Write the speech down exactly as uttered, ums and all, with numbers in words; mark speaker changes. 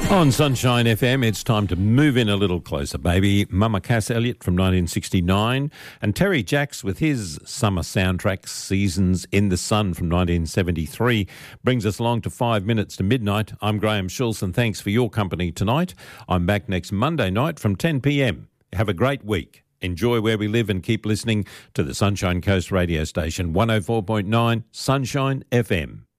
Speaker 1: On Sunshine F M, it's time to move in a little closer, baby. Mama Cass Elliott from nineteen sixty-nine and Terry Jacks with his summer soundtrack, Seasons in the Sun from nineteen seventy-three, brings us along to five minutes to midnight. I'm Graham Schulz and thanks for your company tonight. I'm back next Monday night from ten p.m. Have a great week. Enjoy where we live and keep listening to the Sunshine Coast radio station, one oh four point nine Sunshine F M.